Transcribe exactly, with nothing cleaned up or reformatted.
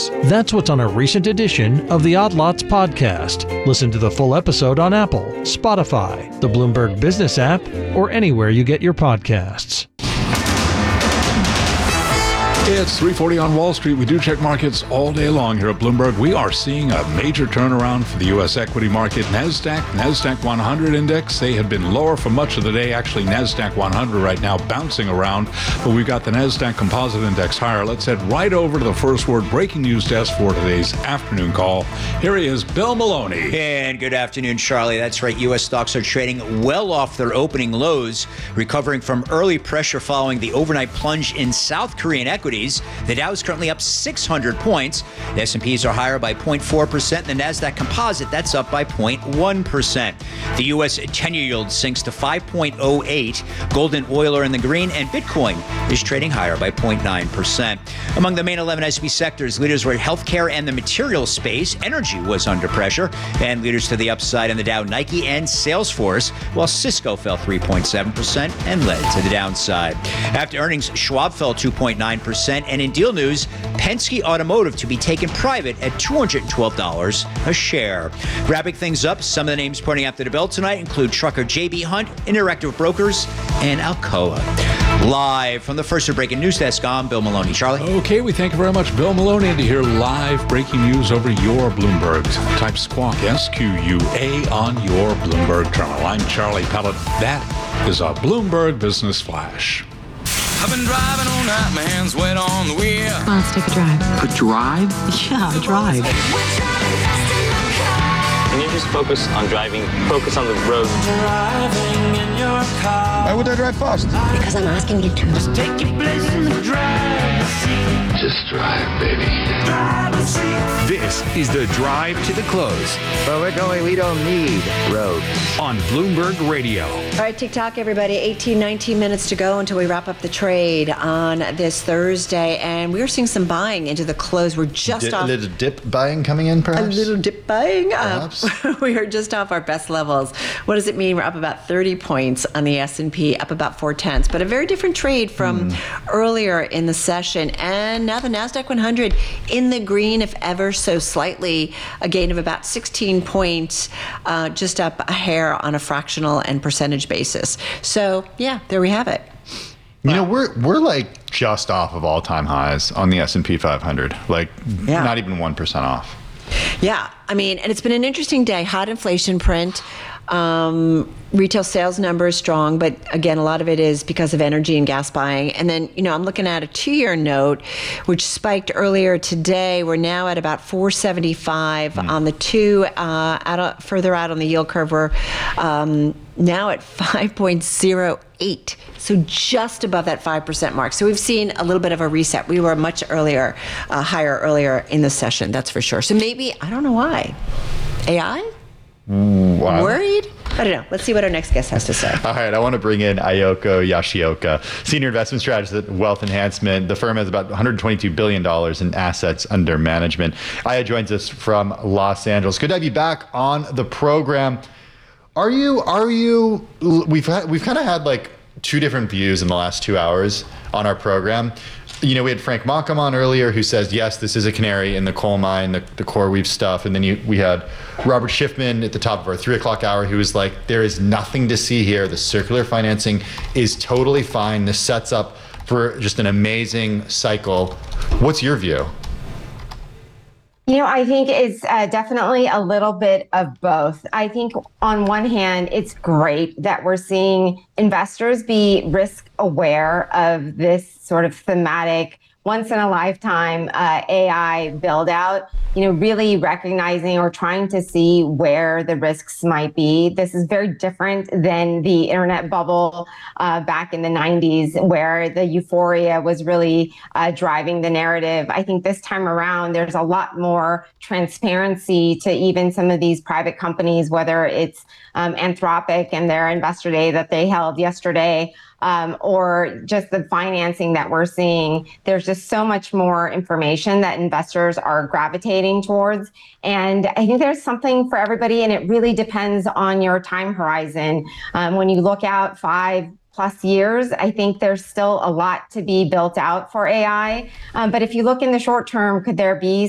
That's what's on a recent edition of the Odd Lots podcast. Listen to the full episode on Apple, Spotify, the Bloomberg Business app, or anywhere you get your podcasts. It's three forty on Wall Street. We do check markets all day long here at Bloomberg. We are seeing a major turnaround for the U S equity market. NASDAQ, NASDAQ one hundred index, they had been lower for much of the day. Actually, NASDAQ one hundred right now bouncing around, but we've got the NASDAQ composite index higher. Let's head right over to the first word breaking news desk for today's afternoon call. Here he is, Bill Maloney. And good afternoon, Charlie. That's right. U S stocks are trading well off their opening lows, recovering from early pressure following the overnight plunge in South Korean equities. The Dow is currently up six hundred points. The S and Ps are higher by zero point four percent. The NASDAQ composite, that's up by zero point one percent. The U S ten-year yield sinks to five point oh eight. Gold and oil are in the green, and Bitcoin is trading higher by zero point nine percent. Among the main eleven S and P sectors, leaders were healthcare and the materials space. Energy was under pressure, and leaders to the upside in the Dow, Nike and Salesforce, while Cisco fell three point seven percent and led to the downside. After earnings, Schwab fell two point nine percent. And in deal news, Penske Automotive to be taken private at two hundred twelve dollars a share. Wrapping things up, some of the names pointing after the bell tonight include trucker J B. Hunt, Interactive Brokers, and Alcoa. Live from the first breaking news desk, I'm Bill Maloney. Charlie? Okay, we thank you very much, Bill Maloney. And to hear live breaking news over your Bloomberg, type Squawk, S Q U A, on your Bloomberg terminal. I'm Charlie Pellet. That is a Bloomberg Business Flash. I've been driving all night, my hands wet on the wheel. Come on, let's take a drive. A drive? Yeah, a drive. Can you just focus on driving? Focus on the road. Driving in your car. Why would I drive fast? Because I'm asking you to. Just take your place in the driver's seat. Just drive, baby. Driver's seat. This is the drive to the close. But we're going, we don't need roads. On Bloomberg Radio. All right, TikTok, everybody. eighteen, nineteen minutes to go until we wrap up the trade on this Thursday. And we're seeing some buying into the close. We're just Dip, off. A little dip buying coming in, perhaps? A little dip buying. Perhaps. Um, we are just off our best levels. What does it mean? We're up about thirty points on the S and P, up about four tenths. But a very different trade from mm. earlier in the session. And now the NASDAQ one hundred in the green, if ever so slightly, a gain of about sixteen points, uh, just up a hair on a fractional and percentage basis. So, yeah, there we have it. You know, we're we're like just off of all-time highs on the S and P five hundred, like yeah. not even one percent off. Yeah, I mean, and it's been an interesting day. Hot inflation print. Um, retail sales numbers strong, but again, a lot of it is because of energy and gas buying. And then, you know, I'm looking at a two-year note, which spiked earlier today. We're now at about four seventy-five mm. on the two. Uh, out, further out on the yield curve, we're um, now at five point oh eight. So just above that five percent mark. So we've seen a little bit of a reset. We were much earlier, uh, higher earlier in the session, that's for sure. So maybe, I don't know why. A I? Wow. Worried? I don't know. Let's see what our next guest has to say. All right, I want to bring in Ayoko Yoshioka, Senior Investment Strategist at Wealth Enhancement. The firm has about one hundred twenty-two billion dollars in assets under management. Aya joins us from Los Angeles. Good to have you back on the program. Are you, are you, we've had, we've kind of had like two different views in the last two hours on our program. You know, we had Frank Malcolm on earlier who says, yes, this is a canary in the coal mine, the, the CoreWeave stuff. And then you, we had Robert Schiffman at the top of our three o'clock hour who was like, there is nothing to see here. The circular financing is totally fine. This sets up for just an amazing cycle. What's your view? You know, I think it's uh, definitely a little bit of both. I think on one hand, it's great that we're seeing investors be risk aware of this sort of thematic, once in a lifetime uh, A I build out, you know, really recognizing or trying to see where the risks might be. This is very different than the internet bubble uh, back in the nineties, where the euphoria was really uh, driving the narrative. I think this time around, there's a lot more transparency to even some of these private companies, whether it's um, Anthropic and their investor day that they held yesterday, Um, or just the financing that we're seeing. There's just so much more information that investors are gravitating towards. And I think there's something for everybody, and it really depends on your time horizon. Um, when you look out five plus years, I think there's still a lot to be built out for A I. Um, but if you look in the short term, could there be